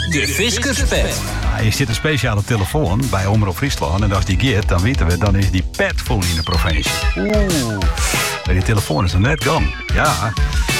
De Fiskerspet. Je zit een speciale telefoon bij Omroep Friesland. En als die geeft, dan weten we, dan is die pet vol in de provincie. Die telefoon is er net gang. Ja.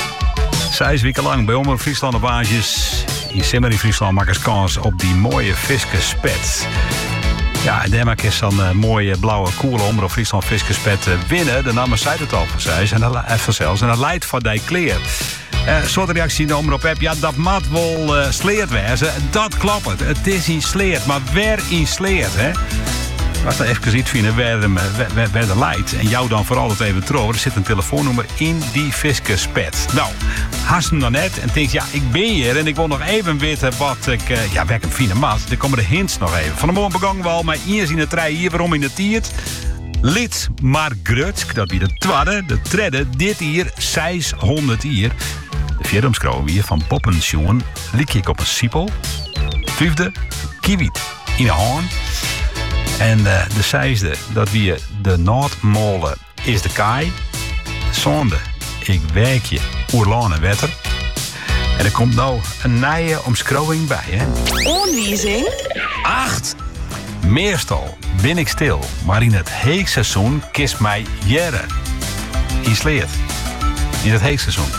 6 weken lang bij Omroep Friesland op basis. In Simmer in Friesland maken ze kans op die mooie Fiskerspet. Ja, en daarmee is zo'n mooie blauwe koele Omroep Friesland Fiskerspet winnen. De namen zei het al vanzelfs. En dat leidt van die kleer. Soort reactie in de omroep heb. Ja, dat mag wel sleerd wezen. Dat klopt het. Het is in sleerd. Maar waar in sleerd, hè? Als je even ziet vinden waar de leidt. En jou dan vooral het even trouw. Er zit een telefoonnummer in die Fiskerspet. Nou, haast hem dan net. En denkt, ja, ik ben hier. En ik wil nog even weten wat ik... waar ik hem vinden mag. Dan komen de hints nog even. Van de morgen begon wel. Maar eerst in de trein hier. Waarom in de tiert? Lid maar Grutsk. Dat wie de tweede. De tredde. Dit hier. 600 hier. De vierde omschrijving hier van Poppensioen. Liek ik op een siepel. Vijfde, Kiewit in de haan. En de zesde, dat wie de Noordmolen is de kaai. Zonde, ik werk je oerlane wetter. En er komt nou een nieuwe omschrijving bij, hè. Aanwijzing 8. Meestal ben ik stil, maar in het heekseizoen kist mij jaren. In sleert. In het heekseizoen.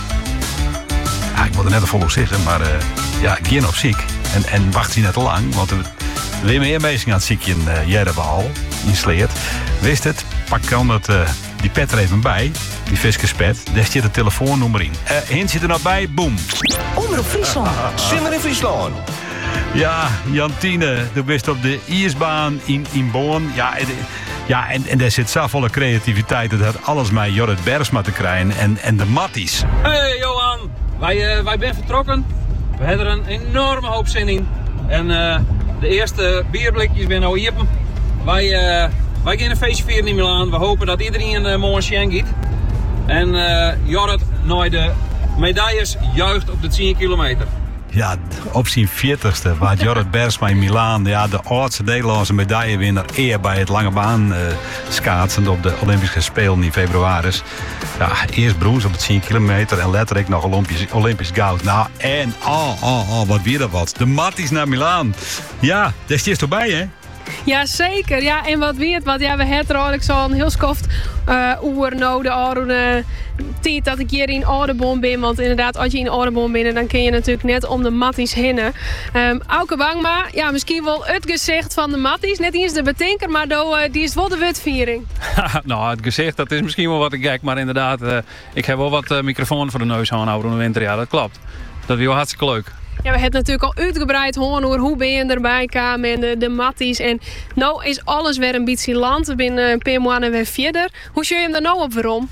Ja, ik wilde net een volop zeggen, maar ik ging op ziek. En wacht je net te lang, want we zijn meer bezig aan het ziekje in Jerrebal, in Sleert. Wist het? Pak dan die pet er even bij, die Fiskerspet. Daar zit de telefoonnummer in. Hint zit er nog bij, boem. Omroep Friesland. Simmer in Friesland. Ja, Jantine, du bent op de ijsbaan in Boorn. Ja, en daar zit zo volle creativiteit. Dat had alles met Jorrit Bergsma te krijgen en de matties. Hey Johan, wij zijn vertrokken. We hebben er een enorme hoop zin in. En de eerste bierblikjes zijn nou hier. Wij gaan een feestje vieren in Milaan. We hopen dat iedereen mooi Sjen giet. En Jorrit naar de medailles juicht op de 10 kilometer. Ja, op zijn 40ste was Jorrit Bergsma in Milaan. Ja, de oudste Nederlandse medaillewinnaar eer bij het lange baan schaatsen op de Olympische Spelen in februari. Ja, eerst brons op het 10 kilometer en letterlijk nog Olympisch goud. Nou, en wat weer dat wat. De matties naar Milaan. Ja, daar is het erbij, hè? Ja, zeker. Ja, en wat weet wat. Ja, we hebben er eigenlijk zo'n heel skoft oer nou de oude tijd dat ik hier in Oudenboom ben. Want inderdaad, als je in Oudenboom bent, dan kun je natuurlijk net om de matties heen. Auke Wangma, ja, misschien wel het gezicht van de matties. Net eens de betinker, maar die is wel de wutviering. Nou, het gezicht, dat is misschien wel wat ik gek. Maar inderdaad, ik heb wel wat microfoon voor de neus houden in de winter. Ja, dat klopt. Dat is wel hartstikke leuk. Ja, we hebben natuurlijk al uitgebreid horen over hoe ben je erbij kwam en de matties. En nou is alles weer een beetje land. We zijn een paar maanden weer verder. Hoe zie je hem er nou op waarom?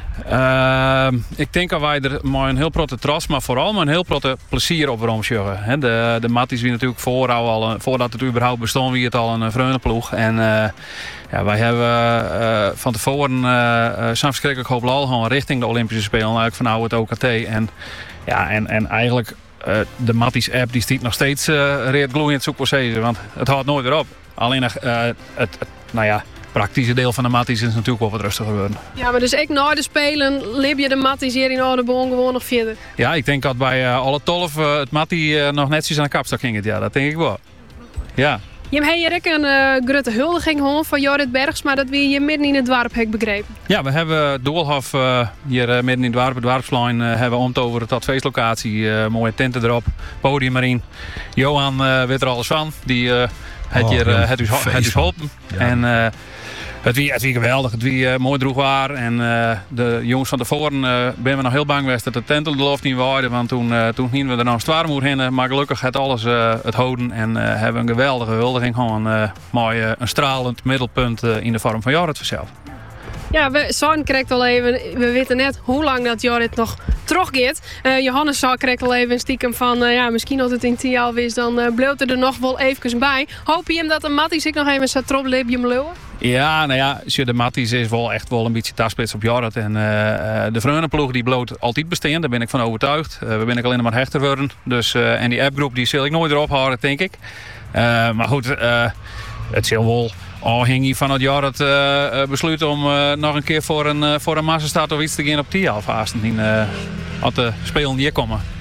Ik denk dat wij er maar een heel grote trots, maar vooral maar een heel grote plezier op waarom zeggen. De matties wie natuurlijk voordat het überhaupt bestond, wie het al een vreugdeploeg. En wij hebben van tevoren zo'n verschrikkelijk hoop lal gewoon richting de Olympische Spelen, eigenlijk van nou het OKT. En eigenlijk de Matties app die stiet nog steeds reed gloeiend zoek voor want het houdt nooit weer op. Alleen het praktische deel van de Matties is natuurlijk wel wat rustiger geworden. Ja, maar dus ik na de Spelen liep je de Matties hier in Oudenboom gewoon nog verder? Ja, ik denk dat bij alle 12 het Mattie nog netjes aan de kapstok ging. Ja, dat denk ik wel. Ja. Je hebt hier ook een grote huldiging van Jorrit Bergsma, dat we hier midden in het dorp hebben begrepen. Ja, we hebben Doelhof hier midden in het dorp, het dorpsplein, hebben we over tot feestlocatie, mooie tenten erop, podium erin. Johan weet er alles van, die het is geholpen. Ja. En het wie geweldig, het wie mooi droeg waar. En de jongens van tevoren ben we nog heel bang geweest dat de tent op de loft niet waren. Want toen gingen we er nog zwaar heen. Maar gelukkig het alles het houden. En hebben we een geweldige huldiging. Gewoon mooi een stralend middelpunt in de vorm van Jorrit vanzelf. Ja, Son krijgt al even, we weten net hoe lang dat Jorrit nog teruggaat. Johannes Son krijgt al even een stiekem van, misschien als het in 10 jaar is, dan bleef er nog wel even bij. Hoop je hem dat de Matties ik nog even zat troplipje meluwen? Ja, de Matties is wel echt wel een beetje tastspits op Jorrit. En de vreugdeploeg die bloot altijd bestaan, daar ben ik van overtuigd. We ben ik alleen maar hechter worden. Dus, en die appgroep die zal ik nooit erop houden, denk ik. Maar goed, het zal wel afhangig van het jaar het besluit om nog een keer voor een massastart of iets te gaan op 10 alvast. Als de spelen hier komen.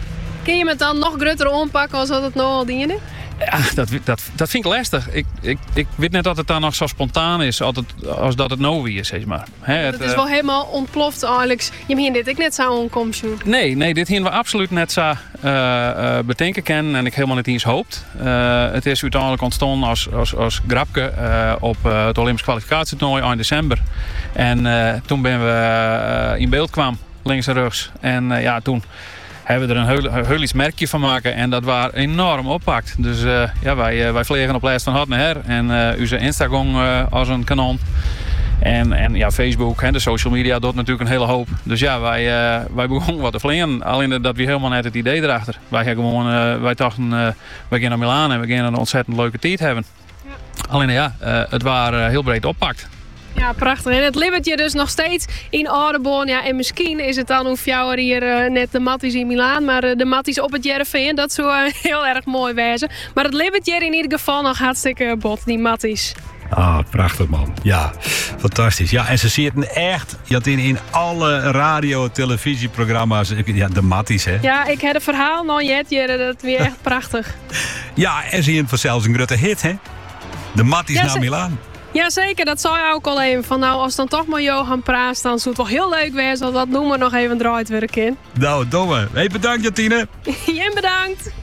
Kun je het dan nog groter ompakken als dat het nou al diende? Ja, dat vind ik lastig. Ik weet net dat het dan nog zo spontaan is als dat het nou weer is, zeg maar. Het is wel helemaal ontploft eigenlijk. Je meent dit ik net zo onkomst. Nee, dit hebben we absoluut net zo bedenken kennen en ik helemaal niet eens hoopt. Het is uiteindelijk ontstaan als grapje op het Olympisch kwalificatietoernooi in december. En toen ben we in beeld kwam, links en rechts. En toen hebben we er een heel iets merkje van maken en dat was enorm oppakt. Dus wij vliegen op lijst van hart naar her en onze Instagram als een kanon. En ja, Facebook, de social media doet natuurlijk een hele hoop. Dus ja, wij begonnen wat te vliegen. Alleen dat we helemaal net het idee erachter. Wij dachten, wij gaan naar Milaan en we gaan een ontzettend leuke tijd hebben. Ja. Alleen ja, het was heel breed oppakt. Ja, prachtig. En het libbert je dus nog steeds in Aardeborn. Ja, en misschien is het dan hoe jou hier net de matties in Milaan, maar de matties op het Jereveen, dat zou heel erg mooi wezen. Maar het libbert je in ieder geval nog hartstikke bot, die matties. Ah, prachtig man. Ja, fantastisch. Ja, en ze zitten echt in alle radio- en televisieprogramma's. Ja, de matties, hè? Ja, ik heb het verhaal nog jet, dat weer echt prachtig. Ja, en ze hebben zelfs een grote hit, hè? De matties naar Milaan. Jazeker, dat zou je ook al even. Van nou, als dan toch maar Johan praat, dan zou het wel heel leuk wezen. Dat noemen we nog even draait weer een keer. Nou, domme. Hey, bedankt Jantine. Jij bedankt.